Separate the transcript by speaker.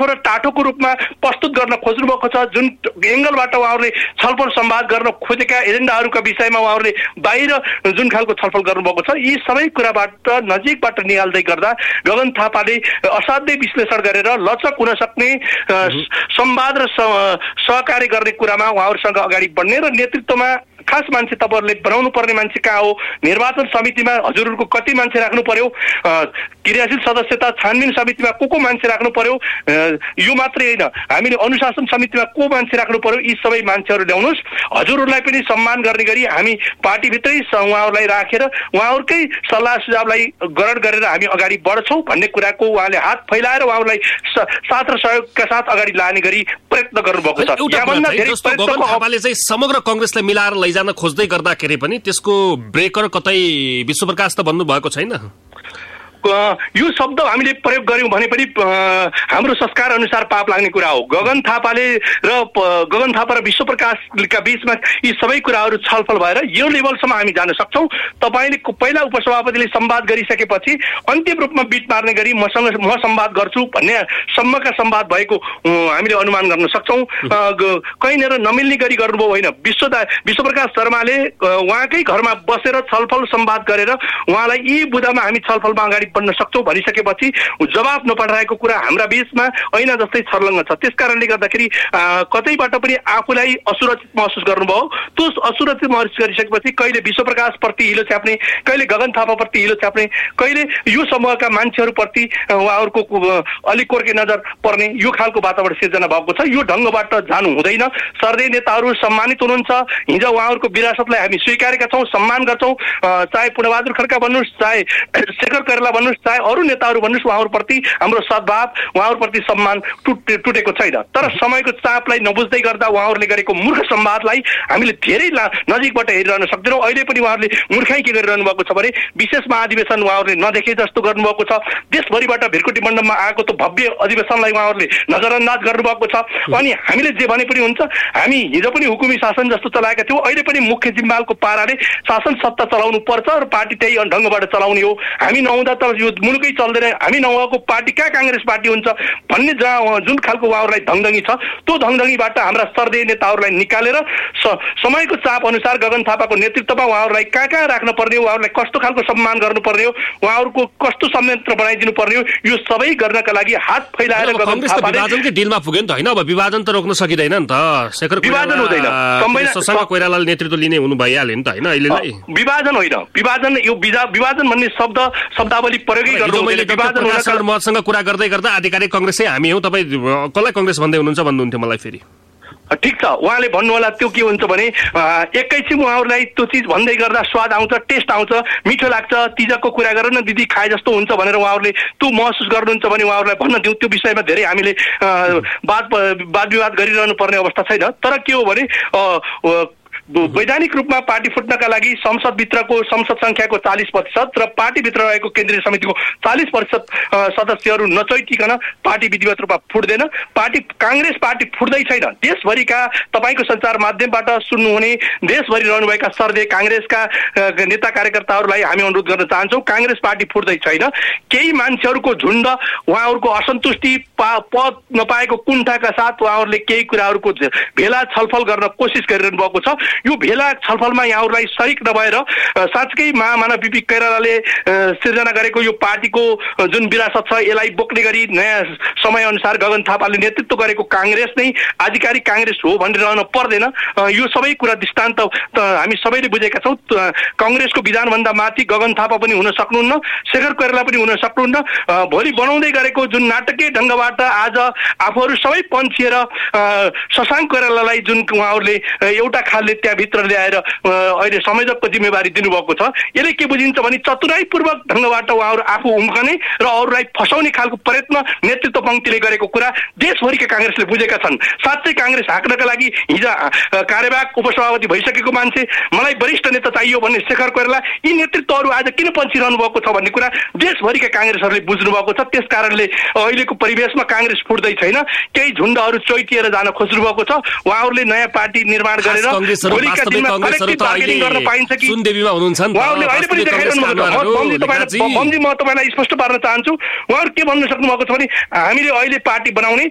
Speaker 1: गाँठो र टाटोको रूपमा प्रस्तुत गर्न खोज्नु भएको छ। जुन एङ्गलबाट उहाँहरूले छलफल संवाद गर्न खोजेका एजेन्डाहरूका विषयमा उहाँहरूले बाहिर जुन खालको छलफल गर्नुभएको छ, यी सबै कुराबाट नजिकबाट निहाल्दै गर्दा गगन थापाले असाध्यै विश्लेषण गरेर लचक हुन सक्ने संवाद र सहकार्य गर्ने कुरामा उहाँहरूसँग अगाडि बढ्ने र नेतृत्वमा खास मान्छे तपाईँहरूले बनाउनु पर्ने मान्छे कहाँ हो, निर्वाचन समितिमा हजुरहरूको कति मान्छे राख्नु पर्यो, क्रियाशील सदस्यता छानबिन समितिमा को मान्छे राख्नु पर्यो, यो मात्रै होइन हामीले अनुशासन समितिमा को मान्छे राख्नु पर्यो, यी सबै मान्छेहरू ल्याउनुहोस्। हजुरहरूलाई पनि सम्मान गर्ने गरी हामी पार्टीभित्रै उहाँहरूलाई राखेर उहाँहरूकै सल्लाह सुझावलाई ग्रहण गरेर हामी अगाडि बढ्छौँ भन्ने कुराको उहाँले हात फैलाएर उहाँहरूलाई साथ र सहयोगका साथ अगाडि लाने गरी प्रयत्न गर्नुभएको छ।
Speaker 2: समग्र कांग्रेसलाई मिलाएर लैजान खोज्दै गर्दाखेरि पनि त्यसको ब्रेकर कतै विश्वप्रकाश त भन्नु भएको छैन।
Speaker 1: यो शब्द हामीले प्रयोग गर्यौं भने पनि हाम्रो संस्कार अनुसार पाप लाग्ने कुरा हो। गगन थापा र विश्वप्रकाशका बीचमा यी सबै कुराहरू छलफल भएर यो लेभलसम्म हामी जान सक्छौं। तपाईले पहिला उपसभापतिले संवाद गरिसकेपछि अन्तिम रूपमा बिट मार्ने गरी म संवाद गर्छु भन्ने सम्मका संवाद भएको हामीले अनुमान गर्न सक्छौं। कहीँनिर नमिल्ने गरी गर्नुभयो होइन। विश्वप्रकाश शर्माले उहाँकै घरमा बसेर छलफल संवाद गरेर उहाँलाई यी बुदामा हामी छलफलमा अगाडि बढ्न सक्छौं भनिसकेपछि जवाफ नपठाएको कुरा हाम्रा बीचमा ऐना जस्तै छर्लङ्ग छ। त्यसकारणले गर्दाखेरि कतैबाट पनि आफूलाई असुरक्षित महसुस गर्नुभयो। त्यो असुरक्षित महसुस गरिसकेपछि कहिले विश्वप्रकाश प्रति हिलो छ्याप्ने, कहिले गगन थापा प्रति हिलो छ्याप्ने, कहिले यो समूहका मान्छेहरूप्रति उहाँहरूको अलिक कोर्के नजर पर्ने यो खालको वातावरण सिर्जना भएको छ। यो ढङ्गबाट जानु हुँदैन। सर्दै नेताहरू सम्मानित हुनुहुन्छ। हिजो उहाँहरूको विरासतलाई हामी स्वीकारेका छौँ, सम्मान गर्छौँ। चाहे पूर्णबहादुर खड्का भन्नुहोस्, चाहे शेखर कोइराला भन्नुहोस्, चाहे अरू नेताहरू भन्नुहोस्, उहाँहरूप्रति हाम्रो सद्भाव, उहाँहरूप्रति सम्मान टुटेको छैन। तर समयको चापलाई नबुझ्दै गर्दा उहाँहरूले गरेको मूर्ख संवादलाई हामीले धेरै नजिकबाट हेरिरहन सक्दैनौँ। अहिले पनि उहाँहरूले मूर्खाइ के गरिरहनु भएको छ भने विशेष महाधिवेशन उहाँहरूले नदेखे जस्तो गर्नुभएको छ। देशभरिबाट भिरकुटी मण्डपमा आएको त भव्य अधिवेशनलाई उहाँहरूले नजरअन्दाज गर्नुभएको छ। अनि हामीले जे भने पनि हुन्छ, हामी हिजो पनि हुकुमी शासन जस्तो चलाएका थियौँ, अहिले पनि मुख्य जिम्मालको पाराले शासन सत्ता चलाउनु पर्छ र पार्टी त्यही ढङ्गबाट चलाउने हो। हामी नहुँदा त यो मुलुकै चल्दैन। हामी नभएको पार्टी कहाँ कांग्रेस पार्टी हुन्छ भन्ने जुन खालको उहाँहरूलाई धङधङी छ, त्यो धङधङीबाट हाम्रा सर्दै नेताहरूलाई निकालेर समयको चाप अनुसार गगन थापाको नेतृत्वमा उहाँहरूलाई कहाँ राख्न पर्ने हो, उहाँहरूलाई कस्तो खालको सम्मान गर्नुपर्ने हो, उहाँहरूको कस्तो संयन्त्र बनाइदिनु पर्ने हो, यो सबै गर्नका लागि हात फैलाएर गगन थापाले
Speaker 2: विभाजनकै डिलमा पुग्यो नि त होइन। अब विभाजन त रोक्न सकिँदैन नि त। शेखर
Speaker 1: विभाजन हुँदैन।
Speaker 2: शशाङ्क कोइरालाले नेतृत्व लिने हुनु भइहाल्यो नि त होइन। अहिले नै
Speaker 1: विभाजन होइन, विभाजन भन्ने शब्दावली प्रयोगै गर्नु।
Speaker 2: मसँग कुरा गर्दै गर्दा आधिकारिक कांग्रेसै हामी हौ, तपाईँ कसलाई कांग्रेस भन्दै हुनुहुन्छ भन्नुहुन्थ्यो मलाई फेरि।
Speaker 1: ठिक छ, उहाँले भन्नु होला त्यो के हुन्छ भने एकैछिन उहाँहरूलाई त्यो चिज भन्दै गर्दा स्वाद आउँछ, टेस्ट आउँछ, मिठो लाग्छ, तिजकको कुरा गर न दिदी खाए जस्तो हुन्छ भनेर उहाँहरूले त्यो महसुस गर्नुहुन्छ भने उहाँहरूलाई भन्न दिउँ। त्यो विषयमा धेरै हामीले वाद विवाद गरिरहनु पर्ने अवस्था छैन। तर के हो भने वैधानिक रूपमा पार्टी फुट्नका लागि संसदभित्रको संसद संख्याको 40% र पार्टीभित्र रहेको केन्द्रीय समितिको 40% सदस्यहरू नचैटिकन पार्टी विधिवत रूपमा फुट्दैन। कांग्रेस पार्टी फुट्दै छैन। देशभरिका तपाईँको सञ्चार माध्यमबाट सुन्नुहुने देशभरि रहनुभएका सर्दै कांग्रेसका नेता कार्यकर्ताहरूलाई हामी अनुरोध गर्न चाहन्छौँ, कांग्रेस पार्टी फुट्दै छैन। केही मान्छेहरूको झुण्ड उहाँहरूको असन्तुष्टि पद नपाएको कुण्ठाका साथ उहाँहरूले केही कुराहरूको भेला छलफल गर्न कोसिस गरिरहनु भएको छ। यो भेला छलफलमा यहाँहरूलाई सरिक नभएर साँच्चै महामानव बिपी कोइरालाले सिर्जना गरेको यो पार्टीको जुन विरासत छ यसलाई बोक्ने गरी नयाँ समय अनुसार गगन थापाले नेतृत्व गरेको कांग्रेस नै आधिकारिक कांग्रेस हो भनिरहन पर्दैन। यो सबै कुरा दृष्टान्त हामी सबैले बुझेका छौँ। कांग्रेसको विधानभन्दा माथि गगन थापा पनि हुन सक्नुहुन्न, शेखर कोइराला पनि हुन सक्नुहुन्न। भोलि बनाउँदै गरेको जुन नाटकीय ढङ्गबाट आज आफूहरू सबै पन्छिएर शशाङ्क कोइरालालाई जुन उहाँहरूले एउटा खालले त्यहाँभित्र ल्याएर अहिले संयोजकको जिम्मेवारी दिनुभएको छ, यसले के बुझिन्छ भने चतुराईपूर्वक ढङ्गबाट उहाँहरू आफू उम्कने र अरूलाई फसाउने खालको प्रयत्न नेतृत्व पङ्क्तिले गरेको कुरा देशभरिका कांग्रेसले बुझेका छन्। साँच्चै कांग्रेस हाँक्नका लागि हिजो कार्यवाहक उपसभापति भइसकेको मान्छे, मलाई वरिष्ठ नेता चाहियो भन्ने शेखर कोइराला, यी नेतृत्वहरू आज किन पन्छिरहनु भएको छ भन्ने कुरा देशभरिका कांग्रेसहरूले बुझ्नु भएको छ। त्यस कारणले अहिलेको परिवेशमा कांग्रेस फुट्दै छैन। केही झुण्डहरू चोइटिएर जान खोज्नु भएको छ। उहाँहरूले नयाँ पार्टी निर्माण गरेर भोलिका दिनमा कलेक्टिभ बार्गेनिङ गर्न पाइन्छ कि उहाँहरूले अहिले पनि देखाइरहनु भएको छ। बमजी म तपाईँलाई स्पष्ट पार्न चाहन्छु, उहाँहरू के भन्न सक्नु भएको छ भने हामीले अहिले पार्टी बनाउने